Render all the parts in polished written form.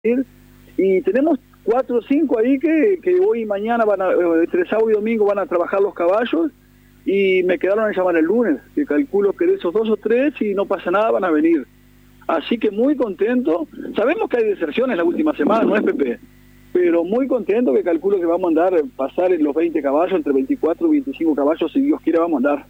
ir. Y tenemos 4 o 5 ahí que hoy y mañana entre sábado y domingo van a trabajar los caballos, y me quedaron a llamar el lunes, que calculo que de esos 2 o 3, si no pasa nada, van a venir. Así que muy contento. Sabemos que hay deserciones la última semana, no es Pepe, pero muy contento, que calculo que vamos a pasar en los 20 caballos, entre 24 y 25 caballos, si Dios quiere vamos a andar.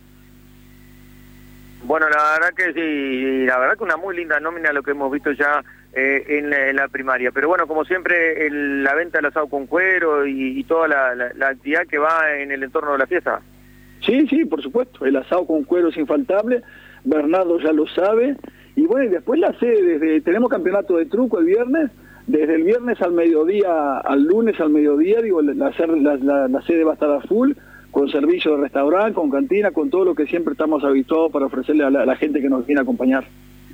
Bueno, la verdad que sí, la verdad que una muy linda nómina lo que hemos visto ya en la primaria. Pero bueno, como siempre, la venta del asado con cuero y toda la actividad que va en el entorno de la fiesta. Sí, por supuesto, el asado con cuero es infaltable, Bernardo ya lo sabe. Y bueno, y después la sede, tenemos campeonato de truco el viernes, desde el viernes al mediodía, al lunes al mediodía, digo, la sede va a estar a full, con servicio de restaurante, con cantina, con todo lo que siempre estamos habituados para ofrecerle a la gente que nos viene a acompañar.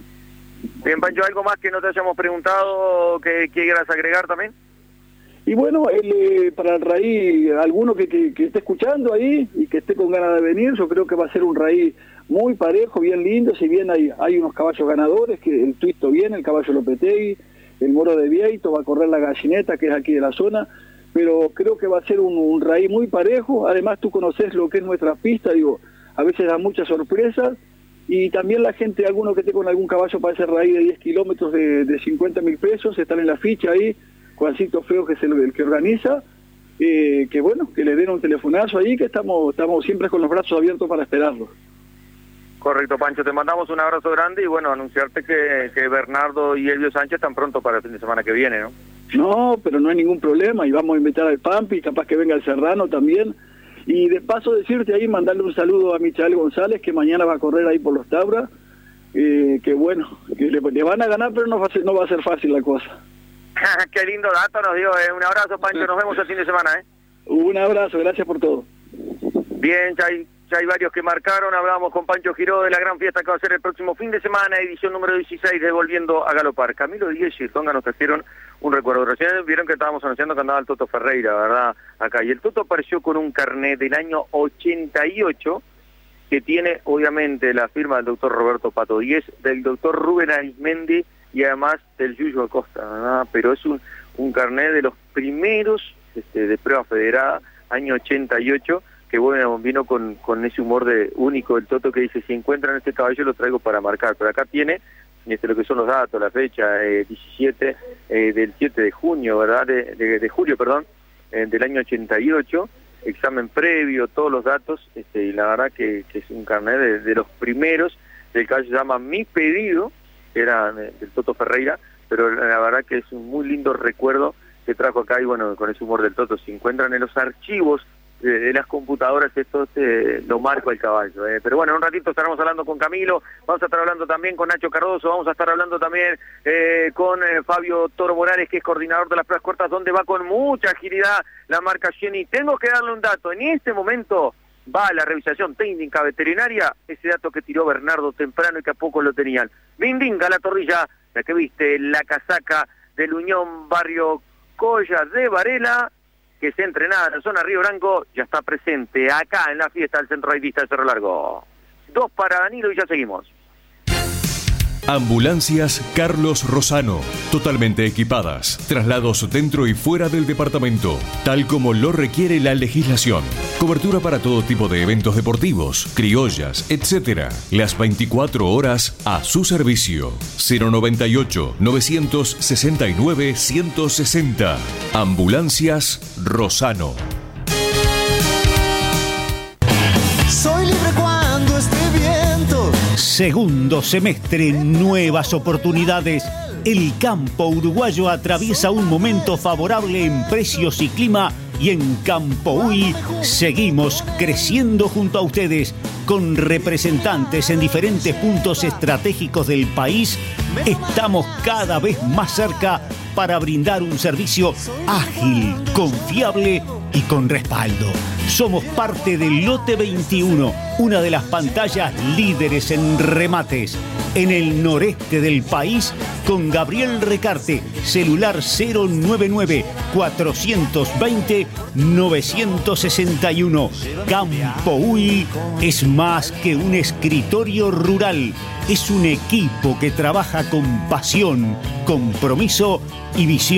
Bien, Pancho, ¿algo más que no te hayamos preguntado que quieras agregar también? Y bueno, para el raí, alguno que esté escuchando ahí y que esté con ganas de venir, yo creo que va a ser un raí muy parejo, bien lindo. Si bien hay unos caballos ganadores, que el Twisto viene, el caballo Lopetegui, el Moro de Vieito, va a correr la Gallineta, que es aquí de la zona, pero creo que va a ser un raí muy parejo. Además, tú conoces lo que es nuestra pista, digo, a veces da muchas sorpresas, y también la gente, alguno que esté con algún caballo para ese raí de 10 kilómetros de 50.000 pesos, están en la ficha ahí, Juancito Feo, que es el que organiza, que bueno, que le den un telefonazo ahí, que estamos siempre con los brazos abiertos para esperarlos. Correcto, Pancho, te mandamos un abrazo grande y bueno, anunciarte que Bernardo y Elvio Sánchez están pronto para el fin de semana que viene, ¿no? No, pero no hay ningún problema, y vamos a invitar al Pampi, capaz que venga el Serrano también, y de paso decirte ahí, mandarle un saludo a Michael González, que mañana va a correr ahí por los Tabras, que bueno, que le van a ganar, pero no va a ser fácil la cosa. Qué lindo dato nos dio, Un abrazo, Pancho, nos vemos el fin de semana, Un abrazo, gracias por todo. Bien, ya hay varios que marcaron. Hablábamos con Pancho Giró de la gran fiesta que va a ser el próximo fin de semana, edición número 16 de Volviendo a Galopar. Camilo Díez y Tonga nos trajeron un recuerdo. Recién vieron que estábamos anunciando que andaba el Toto Ferreira, ¿verdad? Acá. Y el Toto apareció con un carnet del año 88, que tiene obviamente la firma del doctor Roberto Pato Díez, del doctor Rubén Arismendi y además del Yuyo Acosta, ¿verdad? Pero es un carnet de los primeros de prueba federada, año 88, que bueno, vino con ese humor único del Toto, que dice, si encuentran este caballo lo traigo para marcar. Pero acá tiene lo que son los datos, la fecha, 17 del 7 de junio, ¿verdad? De julio, perdón, del año 88, examen previo, todos los datos, y la verdad que es un carnet de los primeros. El caballo se llama Mi Pedido, que era del Toto Ferreira, pero la verdad que es un muy lindo recuerdo que trajo acá, y bueno, con ese humor del Toto, se encuentran en los archivos de las computadoras, esto lo marco al caballo. Pero bueno, en un ratito estaremos hablando con Camilo, vamos a estar hablando también con Nacho Cardoso, vamos a estar hablando también con Fabio Toro Morales, que es coordinador de las pruebas cortas, donde va con mucha agilidad la marca Jenny. Tengo que darle un dato, en este momento va a la revisación técnica veterinaria ese dato que tiró Bernardo temprano y que a poco lo tenían. Mindinga, la torrilla, la que viste, la casaca del Unión Barrio Colla de Varela, que se entrenaba en la zona Río Branco, ya está presente acá en la fiesta del Centro Raidista de Cerro Largo. 2 para Danilo y ya seguimos. Ambulancias Carlos Rosano, totalmente equipadas, traslados dentro y fuera del departamento, tal como lo requiere la legislación. Cobertura para todo tipo de eventos deportivos, criollas, etc. Las 24 horas a su servicio. 098-969-160. Ambulancias Rosano. Soy libre cuando esté viento. Segundo semestre, nuevas oportunidades. El campo uruguayo atraviesa un momento favorable en precios y clima, y en Campo Uy seguimos creciendo junto a ustedes. Con representantes en diferentes puntos estratégicos del país, estamos cada vez más cerca para brindar un servicio ágil, confiable y con respaldo. Somos parte del Lote 21, una de las pantallas líderes en remates. En el noreste del país con Gabriel Recarte, celular 099-420-961. Campo Uy es más que un escritorio rural, es un equipo que trabaja con pasión, compromiso y visión.